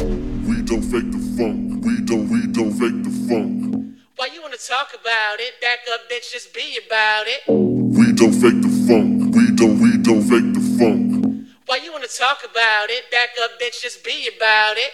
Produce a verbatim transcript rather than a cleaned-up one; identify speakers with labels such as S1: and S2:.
S1: We don't fake the funk. We don't, we don't fake the funk.
S2: Why you wanna talk about it? Back up, bitch, just be about it.
S1: We don't fake the funk. We don't, we don't fake the funk.
S2: Why you wanna talk about it? Back up, bitch, just be about it.